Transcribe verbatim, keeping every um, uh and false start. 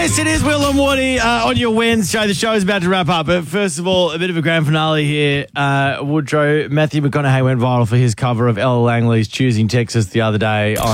Yes, it is Will and Woody uh, on your Wednesday. The show is about to wrap up, but first of all, a bit of a grand finale here. Uh, Woodrow, Matthew McConaughey went viral for his cover of Ella Langley's Choosing Texas the other day on